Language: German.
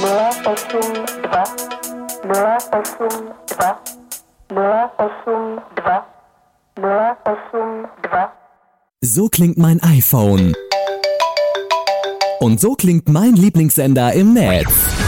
So klingt mein iPhone. Und so klingt mein Lieblingssender im Netz.